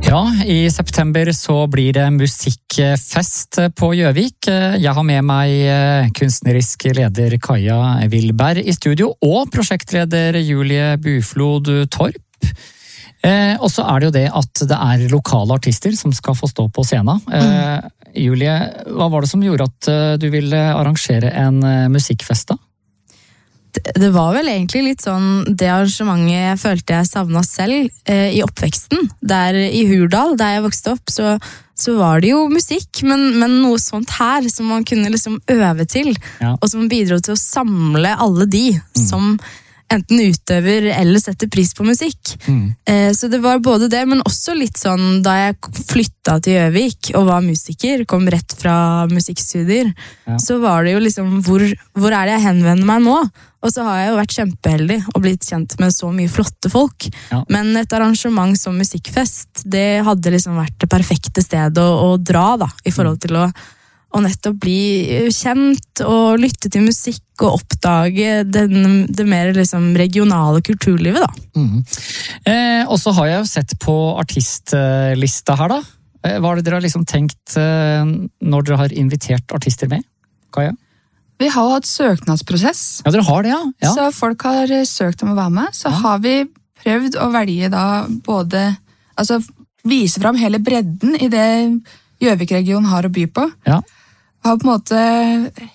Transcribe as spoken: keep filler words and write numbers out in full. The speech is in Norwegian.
Ja, i september så blir det musikkfest på Gjøvik. Jeg har med meg kunstnerisk leder Kaja Wilberg i studio, og prosjektleder Julie Buflod Torp. Eh, og så er det jo det at det er lokale artister som skal få stå på scenen. Eh, Julie, hva var det som gjorde at du ville arrangere en musikkfest da? Det, det var vel egentlig litt sånn det arrangementet jeg følte jeg savnet selv eh, i oppveksten. Der i Hurdal, der jeg vokste opp, så, så var det jo musikk, men, men noe sånt her som man kunne liksom øve til, ja. Og som bidro til å samle alle de mm. som enten utøver eller setter pris på musikk. Mm. Eh, så det var både det, men også litt sånn da jeg flyttet til Gjøvik og var musiker, kom rett fra musikkstudier, ja. Så var det jo liksom, hvor, hvor er det jeg henvender meg nå? Og så har jeg jo vært kjempeheldig og blitt kjent med så mye flotte folk. Ja. Men et arrangement som musikkfest, det hadde liksom vært det perfekte stedet å, å dra da, i forhold til å og nettopp bli kjent og lytte til musikk og oppdage den, det mer liksom regionale kulturlivet da. Mm. Eh, og så har jeg jo sett på artistlista her da. Hva har dere liksom tenkt eh, når dere har invitert artister med? Kaja? Vi har hatt søknadsprosess. Ja, dere har det, ja. ja. Så folk har søkt om å være med. Så ja. Har vi prøvd å velge da både, altså vise fram hele bredden i det Gjøvik-regionen har å by på. Ja. Har på en måte